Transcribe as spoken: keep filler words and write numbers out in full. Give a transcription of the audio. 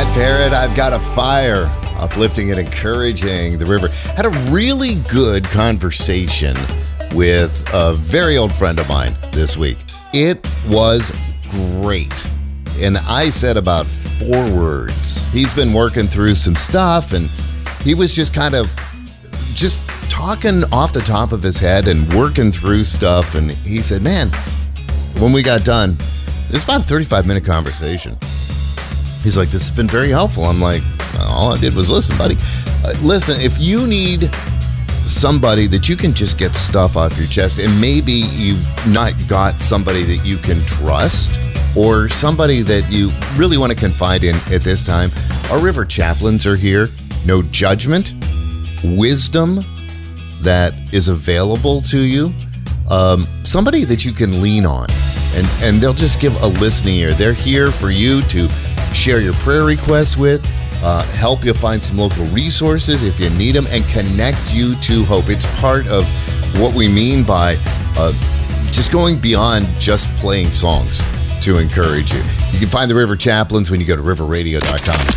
Parrot, I've got a fire. Uplifting and encouraging the river. Had a really good conversation with a very old friend of mine this week. It was great. And I said about four words. He's been working through some stuff, and he was just kind of just talking off the top of his head and working through stuff. And he said, man, when we got done, it was about a thirty-five minute conversation. He's like, this has been very helpful. I'm like, all I did was listen, buddy. Uh, listen, if you need somebody that you can just get stuff off your chest, and maybe you've not got somebody that you can trust or somebody that you really want to confide in at this time, our river chaplains are here. No judgment, wisdom that is available to you. Um, somebody that you can lean on, and, and they'll just give a listening ear. They're here for you to share your prayer requests with, uh, help you find some local resources if you need them, and connect you to hope. It's part of what we mean by uh, just going beyond just playing songs to encourage you. You can find the River Chaplains when you go to river radio dot com.